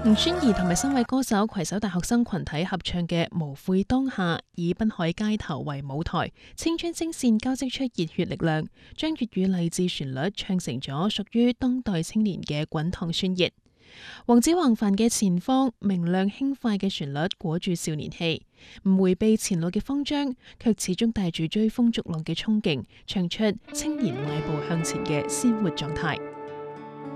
吳宣儀同埋3位歌手攜手大學生群體合唱嘅《無悔當下》，以濱海街頭為舞台，青春聲線交織出熱血力量，將粵語勵志旋律唱成咗屬於當代青年嘅滾燙宣熱。黃子華範嘅前方明亮輕快嘅旋律裹住少年氣，唔迴避前路嘅慌張，卻始終帶住追風逐浪嘅衝勁，唱出青年邁步向前嘅鮮活狀態。